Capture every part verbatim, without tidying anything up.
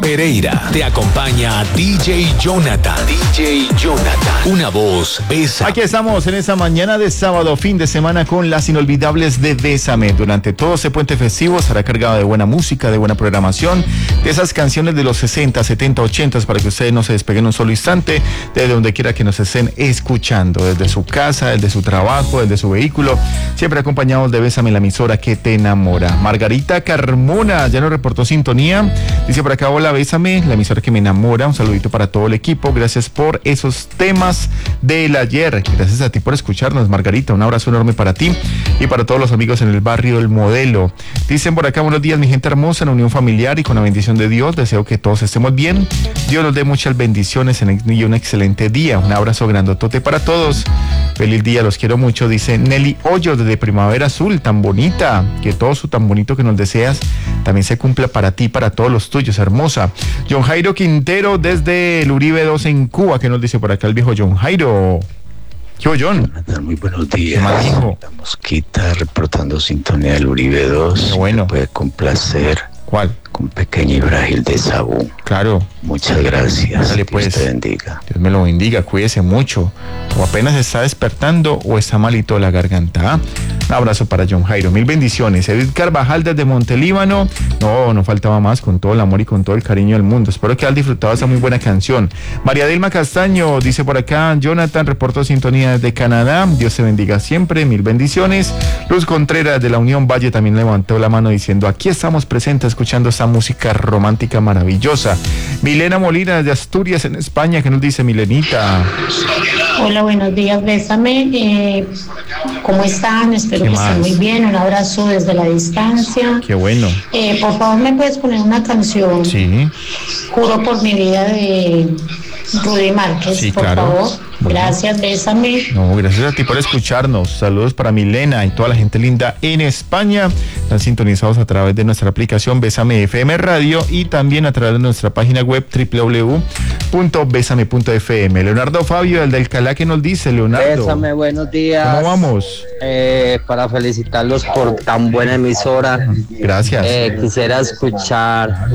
Pereira. Te acompaña D J Jonathan. D J Jonathan. Una voz, Bésame. Aquí estamos en esta mañana de sábado, fin de semana, con las inolvidables de Bésame. Durante todo ese puente festivo estará cargado de buena música, de buena programación, de esas canciones de los sesenta, setenta, ochenta, para que ustedes no se despeguen un solo instante, desde donde quiera que nos estén escuchando, desde su casa, desde su trabajo, desde su vehículo, siempre acompañados de Bésame, la emisora que te enamora. Margarita Carmona ya nos reportó sintonía, dice por acá: hola Bésame, la emisora que me enamora. Un saludito para todo el equipo, gracias por esos temas del ayer, gracias a ti por escucharnos, Margarita, un abrazo enorme para ti y para todos los amigos en el barrio El Modelo. Dicen por acá: buenos días mi gente hermosa, en la unión familiar y con la bendición de Dios, deseo que todos estemos bien, Dios nos dé muchas bendiciones y un excelente día. Un abrazo grandotote para todos, feliz día, los quiero mucho, dice Nelly Hoyos desde Primavera Azul, tan bonita, que todo su tan bonito que nos deseas también se cumpla para ti, para todos los tuyos, hermosa. John Jairo Quintero desde el Uribe dos en Cuba, que nos dice por acá el viejo John Jairo. Yo, John. Muy buenos días. La Mosquita reportando sintonía del Uribe dos. Bueno. Me puede complacer. ¿Cuál? Con Pequeño y Frágil de Sabú. Claro. Muchas gracias. Dale, Dios pues. te bendiga. Dios me lo bendiga, cuídese mucho. O apenas está despertando o está malito la garganta. Un abrazo para John Jairo, mil bendiciones. Edith Carvajal desde Montelíbano. No, no faltaba más, con todo el amor y con todo el cariño del mundo. Espero que hayan disfrutado esa muy buena canción. María Dilma Castaño dice por acá: Jonathan, reporto sintonía desde Canadá. Dios te bendiga siempre, mil bendiciones. Luz Contreras de la Unión Valle también levantó la mano diciendo: aquí estamos presentes escuchando esta música romántica maravillosa. Milena Molina de Asturias en España, que nos dice Milenita. Hola, buenos días, Bésame. Eh, ¿Cómo están? Espero que más? estén muy bien. Un abrazo desde la distancia. Qué bueno. Eh, por favor, ¿me puedes poner una canción? Sí. Juro por mi vida, de Rudy Márquez, Sí, por claro. favor. Bueno. Gracias, Bésame. No, gracias a ti por escucharnos. Saludos para Milena y toda la gente linda en España. Están sintonizados a través de nuestra aplicación Bésame F M Radio y también a través de nuestra página web doble u doble u doble u punto bésame punto f m. Leonardo Fabio, el del Calá, que nos dice, Leonardo. Bésame, buenos días. ¿Cómo vamos? Eh, para felicitarlos por tan buena emisora. Gracias. Eh, quisiera escuchar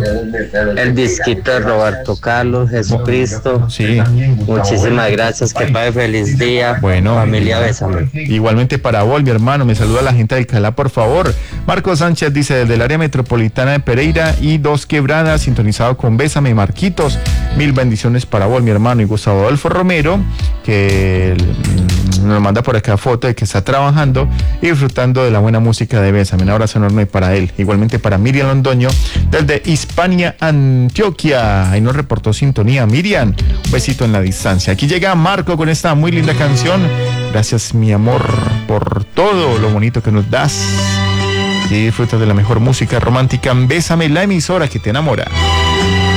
el disquito de Roberto Carlos, Jesucristo. Sí. Muchísimas gracias, que pase feliz día. Bueno. Familia, Bésame. Igualmente para vos, mi hermano, me saluda la gente del Calá, por favor. Marcos Sánchez dice: desde el área metropolitana de Pereira y Dos Quebradas, sintonizado con Bésame, Marquitos. Mil bendiciones para vos, mi hermano. Y Gustavo Adolfo Romero, que nos manda por acá foto de que está trabajando y disfrutando de la buena música de Bésame. Un abrazo enorme para él. Igualmente para Miriam Londoño desde Hispania, Antioquia. Ahí nos reportó sintonía. Miriam, un besito en la distancia. Aquí llega Marco con esta muy linda canción. Gracias, mi amor, por todo lo bonito que nos das. Y disfruta de la mejor música romántica. Bésame, la emisora que te enamora.